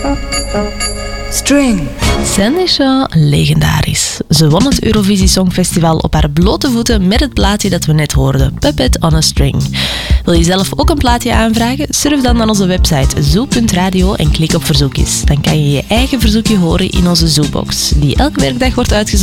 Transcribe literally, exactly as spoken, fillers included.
String. Sandy Shaw, legendarisch. Ze won het Eurovisie Songfestival op haar blote voeten met het plaatje dat we net hoorden, Puppet on a String. Wil je zelf ook een plaatje aanvragen? Surf dan naar onze website zoo punt radio en klik op verzoekjes. Dan kan je je eigen verzoekje horen in onze Zoobox, die elke werkdag wordt uitgezonden